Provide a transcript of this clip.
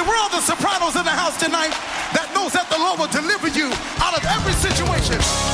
Where are the sopranos in the house tonight that knows that the Lord will deliver you out of every situation?